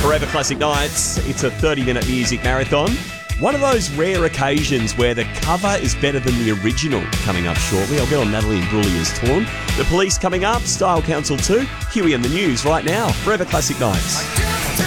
Forever Classic Nights. It's a 30-minute music marathon. One of those rare occasions where the cover is better than the original. Coming up shortly, I'll get on Natalie Imbruglia's Torn. The Police coming up, Style Council 2, Huey and the News right now. Forever Classic Nights.